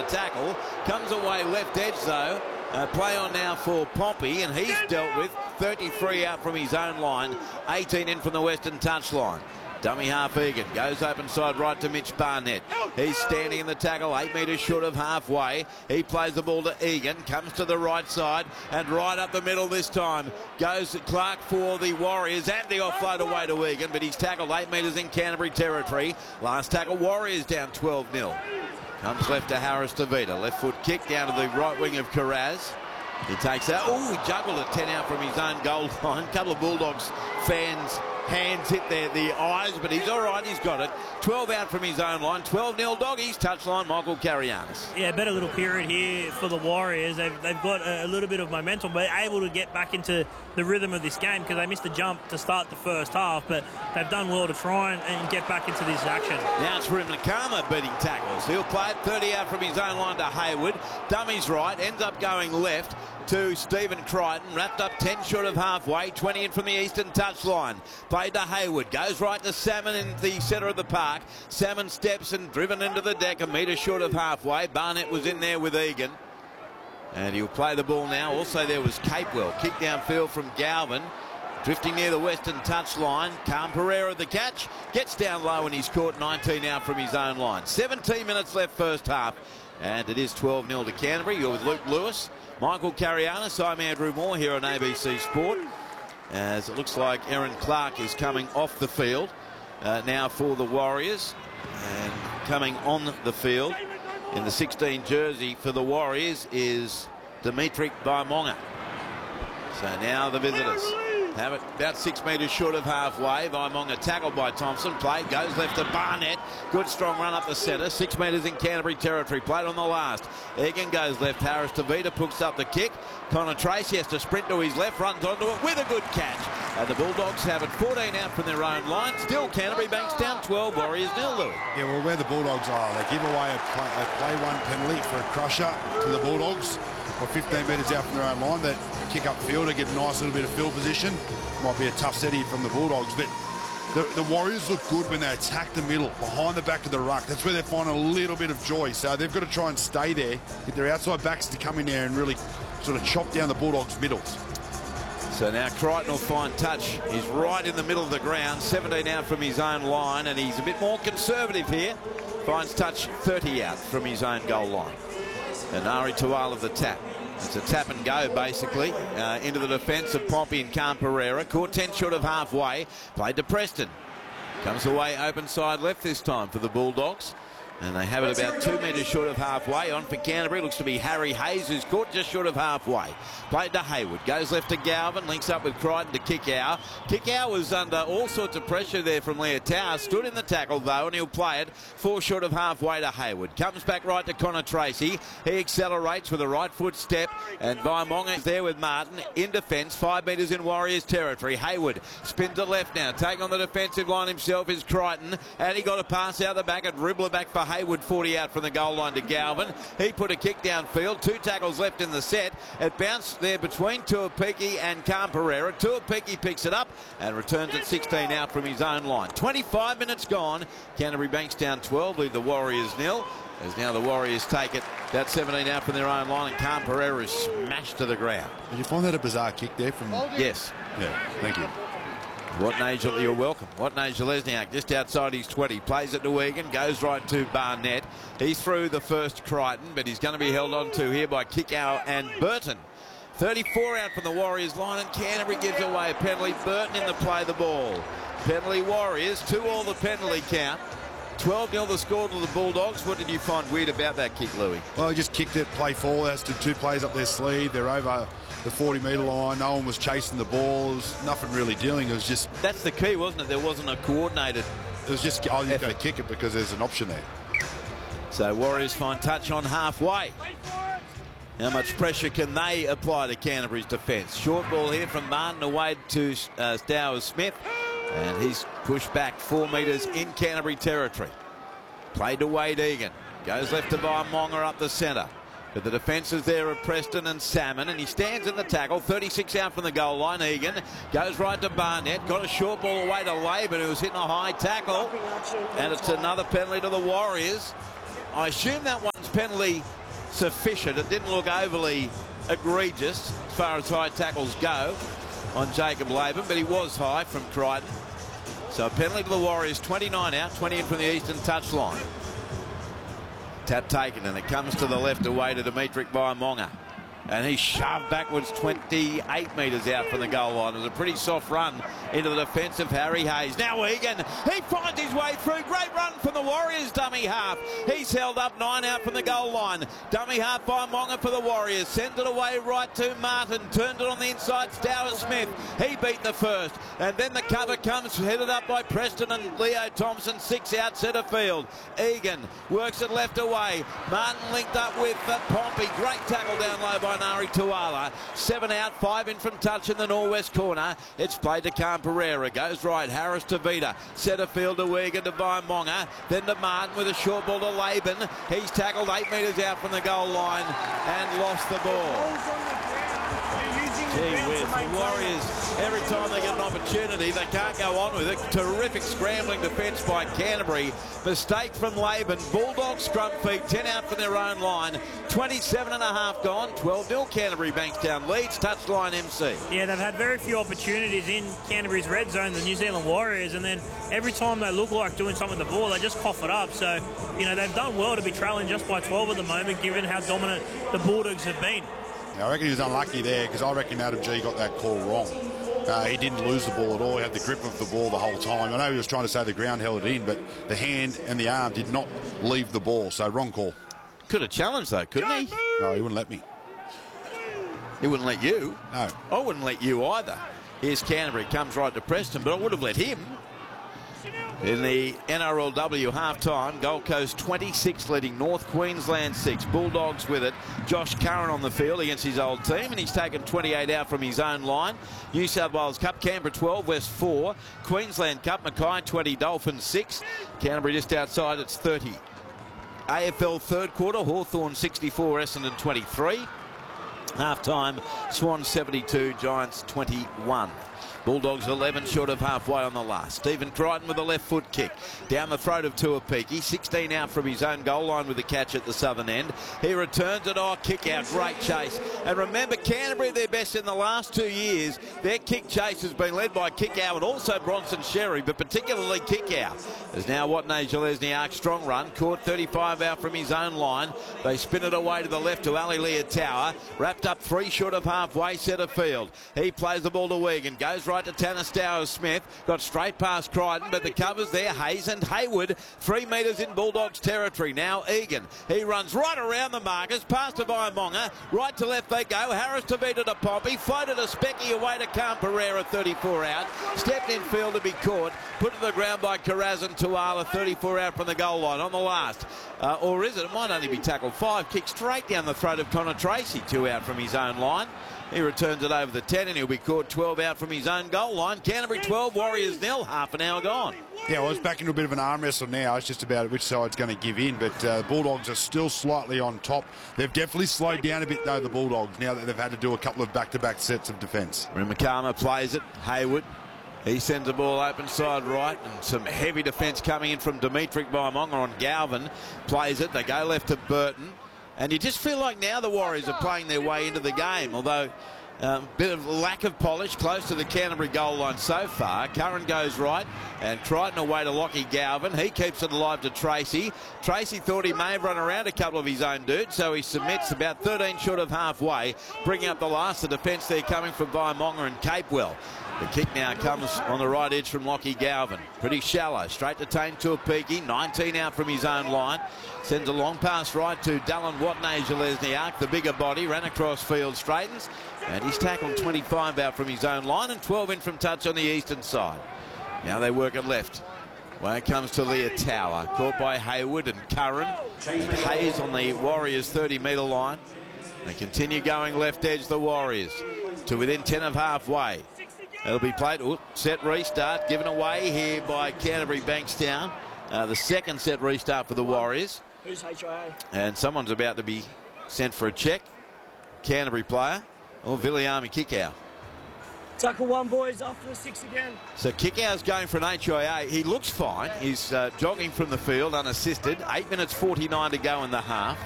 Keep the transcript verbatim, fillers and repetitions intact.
the tackle. Comes away left edge though. Uh, play on now for Pompey, and he's dealt with. thirty-three out from his own line, eighteen in from the western touchline. Dummy half Egan goes open side right to Mitch Barnett. He's standing in the tackle, eight metres short of halfway. He plays the ball to Egan, comes to the right side and right up the middle this time. Goes Clark for the Warriors and the offload away to Egan, but he's tackled eight metres in Canterbury territory. Last tackle, Warriors down twelve nil. Comes left to Harris Tavita. Left foot kick down to the right wing of Carraz. He takes out. Oh, he juggled it ten out from his own goal line. A couple of Bulldogs fans' hands hit their the eyes, but he's all right. He's got it. twelve out from his own line. twelve nil Doggies. Touchline, Michael Carianis. Yeah, better little period here for the Warriors. They've, they've got a, a little bit of momentum, but able to get back into the rhythm of this game because they missed a jump to start the first half, but they've done well to try and, and get back into this action. Now it's Rimnakama beating tackles. He'll play it thirty out from his own line to Hayward. Dummies right, ends up going left to Stephen Crichton, wrapped up ten short of halfway, twenty in from the eastern touchline. Played to Hayward, goes right to Salmon in the centre of the park. Salmon steps and driven into the deck, a metre short of halfway. Barnett was in there with Egan. And he'll play the ball now. Also there was Capewell, kick downfield from Galvin. Drifting near the western touchline. Calm Pereira the catch, gets down low and he's caught nineteen out from his own line. seventeen minutes left first half. And it is twelve nil to Canterbury. You're with Luke Lewis. Michael Carianis, I'm Andrew Moore here on A B C Sport. As it looks like Aaron Clark is coming off the field uh, now for the Warriors. And coming on the field in the sixteen jersey for the Warriors is Dimitri Baimonga. So now the visitors have it about six metres short of halfway. Baimonga tackled by Thompson. Play goes left to Barnett. Good strong run up the centre. Six metres in Canterbury territory. Played on the last. Egan goes left. Harris Tavita puts up the kick. Connor Tracy has to sprint to his left. Runs onto it with a good catch. And the Bulldogs have it fourteen out from their own line. Still Canterbury Banks down twelve. Warriors nil, Louis. Yeah, well, where the Bulldogs are, they give away a play, a play one penalty for a crusher to the Bulldogs. Or fifteen metres out from their own line. That kick up field to get a nice little bit of field position. Might be a tough set here from the Bulldogs, but the, the Warriors look good when they attack the middle, behind the back of the ruck. That's where they find a little bit of joy. So they've got to try and stay there, get their outside backs to come in there and really sort of chop down the Bulldogs' middles. So now Crichton will find touch. He's right in the middle of the ground, seventeen out from his own line, and he's a bit more conservative here. Finds touch thirty out from his own goal line. And Ari Tuala the tap. It's a tap and go, basically, uh, into the defence of Pompey and Calm Pereira. Caught ten short of halfway. Played to Preston. Comes away open side left this time for the Bulldogs. And they have it about two metres short of halfway. On for Canterbury. Looks to be Harry Hayes, who's caught just short of halfway. Played to Hayward. Goes left to Galvin. Links up with Crichton to Kickow. Kickow was under all sorts of pressure there from Leotau. Stood in the tackle, though, and he'll play it four short of halfway to Hayward. Comes back right to Connor Tracy. He accelerates with a right foot step. And Baimonga is there with Martin in defence. Five metres in Warriors territory. Hayward spins to left now. Taking on the defensive line himself is Crichton. And he got a pass out the back and dribbler back for Hayward, forty out from the goal line to Galvin. He put a kick downfield. Two tackles left in the set. It bounced there between Tuapiki and Calm Pereira. Tuapiki picks it up and returns it sixteen out from his own line. twenty-five minutes gone. Canterbury Banks down twelve. Leave the Warriors nil. As now the Warriors take it. About seventeen out from their own line, and Calm Pereira is smashed to the ground. Did you find that a bizarre kick there from... Yes. Yeah, thank you. Watney, you're welcome. Watney Lesniak just outside his twenty. Plays it to Egan. Goes right to Barnett. He's through the first Crichton, but he's going to be held on to here by Kickow and Burton. thirty-four out from the Warriors line, and Canterbury gives away a penalty. Burton in the play the ball. Penalty Warriors. Two all the penalty count. twelve nil the score to the Bulldogs. What did you find weird about that kick, Louis? Well, he just kicked it, play forward. Has to two players up their sleeve. They're over the forty metre line. No one was chasing the ball. There was nothing really dealing. It was just... That's the key, wasn't it? There wasn't a coordinated... It was just, oh, you've got to kick it because there's an option there. So Warriors find touch on halfway. How much pressure can they apply to Canterbury's defence? Short ball here from Martin away to uh, Stowers Smith. And he's pushed back four metres in Canterbury territory. Played to Wade Egan. Goes left to Baimonga up the centre. But the defences there are Preston and Salmon, and he stands in the tackle. thirty-six out from the goal line. Egan goes right to Barnett. Got a short ball away to Laban, who was hitting a high tackle. And it's another penalty to the Warriors. I assume that one's penalty sufficient. It didn't look overly egregious as far as high tackles go on Jacob Laban, but he was high from Crichton. So a penalty to the Warriors, twenty-nine out, twenty in from the eastern touchline. Tap taken, and it comes to the left away to Dimitri Vaimonga. And he's shoved backwards twenty-eight metres out from the goal line. It was a pretty soft run into the defence of Harry Hayes. Now Egan, he finds his way through. Great run from the Warriors dummy half. He's held up nine out from the goal line. Dummy half by Monga for the Warriors. Sends it away right to Martin. Turned it on the inside, Stowers Smith. He beat the first. And then the cover comes headed up by Preston and Leo Thompson. Six out centre field. Egan works it left away. Martin linked up with uh, Pompey. Great tackle down low by Nari Tuala. Seven out, five in from touch in the northwest corner. It's played to Khan Pereira. Goes right. Harris to Vida. Centre field to Egan to Vaimonga. Then to Martin with a short ball to Laban. He's tackled eight metres out from the goal line and lost the ball. Gee whiz, the Warriors, every time they get an opportunity, they can't go on with it. Terrific scrambling defence by Canterbury. Mistake from Laban. Bulldog scrum feed, ten out from their own line. twenty-seven and a half gone, twelve nil Canterbury. Bankstown leads, touchline M C. Yeah, they've had very few opportunities in Canterbury's red zone, the New Zealand Warriors, and then every time they look like doing something with the ball, they just cough it up. So, you know, they've done well to be trailing just by twelve at the moment, given how dominant the Bulldogs have been. I reckon he was unlucky there because I reckon Adam G got that call wrong. Uh, he didn't lose the ball at all. He had the grip of the ball the whole time. I know he was trying to say the ground held it in, but the hand and the arm did not leave the ball. So wrong call. Could have challenged though, couldn't he? No, he wouldn't let me. He wouldn't let you? No. I wouldn't let you either. Here's Canterbury, comes right to Preston, but I would have let him. In the N R L W half-time, Gold Coast twenty-six leading North Queensland six. Bulldogs with it. Josh Curran on the field against his old team, and he's taken twenty-eight out from his own line. New South Wales Cup, Canberra twelve, West four. Queensland Cup, Mackay twenty, Dolphins six. Canterbury just outside, it's thirty. A F L third quarter, Hawthorn sixty-four, Essendon twenty-three. Half-time, Swans seventy-two, Giants twenty-one. Bulldogs eleven short of halfway on the last. Stephen Crichton with a left foot kick down the throat of Tuapiki. sixteen out from his own goal line with the catch at the southern end. He returns it. Oh, kick out. Great chase. And remember, Canterbury, their best in the last two years. Their kick chase has been led by Kickow and also Bronson Sherry, but particularly Kickow. There's now Watney Jalesniak. Strong run. Caught thirty-five out from his own line. They spin it away to the left to Ali Leotower. Wrapped up three short of halfway centre field. He plays the ball to Wigan. Goes right to Tanner Stowers Smith. Got straight past Crichton, but the cover's there. Hayes and Hayward, three metres in Bulldogs territory. Now Egan. He runs right around the markers, past to Vaimonga. Right to left they go. Harris to Vida to Pompey. Floated a Specky away to Khan Pereira, thirty-four out. Stepped in field to be caught. Put to the ground by Karazan Tuala, thirty-four out from the goal line on the last. Uh, or is it? It might only be tackled five. Kick straight down the throat of Connor Tracy, two out from his own line. He returns it over the ten and he'll be caught twelve out from his own goal line. Canterbury twelve, Warriors nil, half an hour gone. Yeah, well, it's back into a bit of an arm wrestle now. It's just about which side's going to give in, but uh, Bulldogs are still slightly on top. They've definitely slowed down a bit, though, the Bulldogs, now that they've had to do a couple of back-to-back sets of defence. Rimakama plays it. Hayward. He sends the ball open side right, and some heavy defence coming in from Dimitri Vaimonga on Galvin. Plays it. They go left to Burton. And you just feel like now the Warriors are playing their way into the game, although a um, bit of lack of polish close to the Canterbury goal line so far. Curran goes right and Crichton away to Lockie Galvin. He keeps it alive to Tracy. Tracy thought he may have run around a couple of his own dudes, so he submits about thirteen short of halfway, bringing up the last. The defence there coming from Vaimonga and Capewell. The kick now comes on the right edge from Lockie Galvin. Pretty shallow. Straight to Tane Tuapiki. nineteen out from his own line. Sends a long pass right to Dallin Watney Jalesniak. The bigger body ran across field, straightens. And he's tackled twenty-five out from his own line and twelve in from touch on the eastern side. Now they work it left. When it comes to Leotower. Caught by Hayward and Curran. And Hayes on the Warriors' thirty metre line. They continue going left edge, the Warriors, to within ten of halfway. It'll be played. Ooh, set restart given away here by Canterbury Bankstown. Uh, the second set restart for the Warriors. Who's H I A? And someone's about to be sent for a check. Canterbury player. Or Viliami Kickow. Tackle one, boys, after the six again. So Kickow's going for an H I A. He looks fine. He's uh, jogging from the field unassisted. eight minutes forty-nine to go in the half.